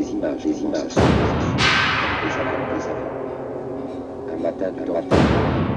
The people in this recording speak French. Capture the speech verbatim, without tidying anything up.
des images, des images. Des avions, des avions. Un matin de droite.